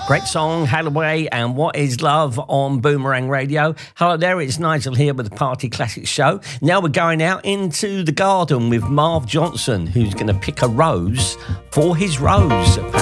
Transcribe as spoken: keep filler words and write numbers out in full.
Great song, Hathaway and What Is Love on Boomerang Radio. Hello there, it's Nigel here with the Party Classics show. Now we're going out into the garden with Marv Johnson, who's going to pick a rose for his rose.